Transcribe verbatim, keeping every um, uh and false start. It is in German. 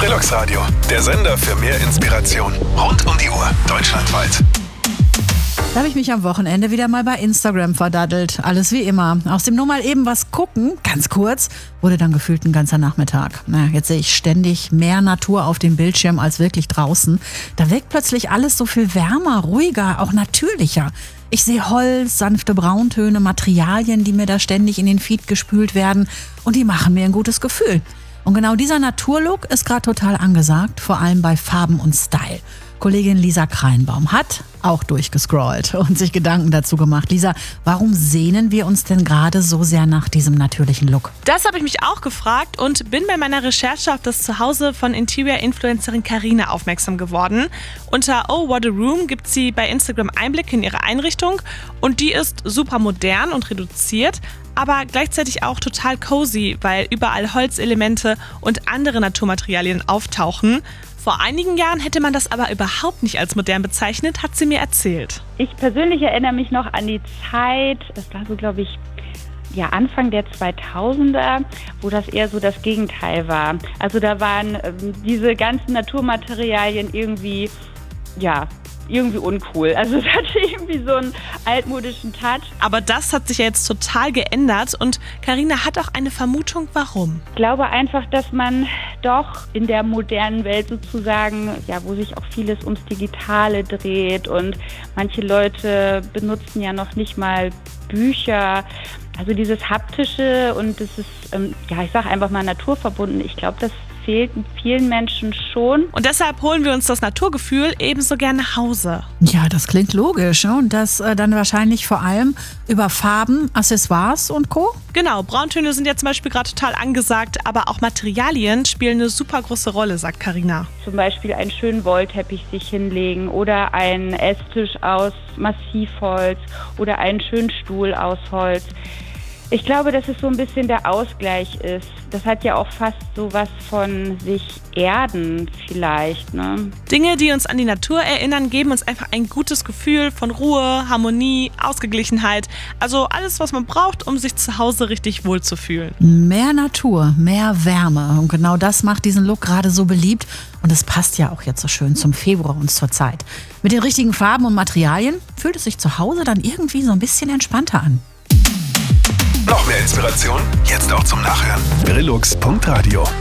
Trilux Radio, der Sender für mehr Inspiration. Rund um die Uhr, deutschlandweit. Da habe ich mich am Wochenende wieder mal bei Instagram verdaddelt. Alles wie immer. Aus dem nur mal eben was gucken, ganz kurz, wurde dann gefühlt ein ganzer Nachmittag. Na, jetzt sehe ich ständig mehr Natur auf dem Bildschirm als wirklich draußen. Da wirkt plötzlich alles so viel wärmer, ruhiger, auch natürlicher. Ich sehe Holz, sanfte Brauntöne, Materialien, die mir da ständig in den Feed gespült werden. Und die machen mir ein gutes Gefühl. Und genau dieser Naturlook ist gerade total angesagt, vor allem bei Farben und Style. Kollegin Lisa Kreinbaum hat auch durchgescrollt und sich Gedanken dazu gemacht. Lisa, warum sehnen wir uns denn gerade so sehr nach diesem natürlichen Look? Das habe ich mich auch gefragt und bin bei meiner Recherche auf das Zuhause von Interior-Influencerin Carina aufmerksam geworden. Unter Oh What a Room gibt sie bei Instagram Einblicke in ihre Einrichtung und die ist super modern und reduziert, aber gleichzeitig auch total cozy, weil überall Holzelemente und andere Naturmaterialien auftauchen. Vor einigen Jahren hätte man das aber überhaupt nicht als modern bezeichnet, hat sie mir erzählt. Ich persönlich erinnere mich noch an die Zeit, das war so, glaube ich, ja, Anfang der zweitausender, wo das eher so das Gegenteil war. Also da waren ähm, diese ganzen Naturmaterialien irgendwie, ja, irgendwie uncool. Also es hatte irgendwie so einen altmodischen Touch. Aber das hat sich ja jetzt total geändert und Carina hat auch eine Vermutung, warum. Ich glaube einfach, dass man doch in der modernen Welt sozusagen, ja, wo sich auch vieles ums Digitale dreht und manche Leute benutzen ja noch nicht mal Bücher. Also dieses Haptische und das ist, ähm, ja, ich sage einfach mal naturverbunden. Ich glaube, das fehlt vielen Menschen schon. Und deshalb holen wir uns das Naturgefühl ebenso gern nach Hause. Ja, das klingt logisch. Und das äh, dann wahrscheinlich vor allem über Farben, Accessoires und Co.? Genau, Brauntöne sind ja zum Beispiel gerade total angesagt, aber auch Materialien spielen eine super große Rolle, sagt Carina. Zum Beispiel einen schönen Wollteppich sich hinlegen oder einen Esstisch aus Massivholz oder einen schönen Stuhl aus Holz. Ich glaube, dass es so ein bisschen der Ausgleich ist. Das hat ja auch fast so was von sich erden vielleicht, ne? Dinge, die uns an die Natur erinnern, geben uns einfach ein gutes Gefühl von Ruhe, Harmonie, Ausgeglichenheit. Also alles, was man braucht, um sich zu Hause richtig wohlzufühlen. Mehr Natur, mehr Wärme. Und genau das macht diesen Look gerade so beliebt. Und es passt ja auch jetzt so schön zum Februar und zur Zeit. Mit den richtigen Farben und Materialien fühlt es sich zu Hause dann irgendwie so ein bisschen entspannter an. Noch mehr Inspiration? Jetzt auch zum Nachhören. Trilux Punkt Radio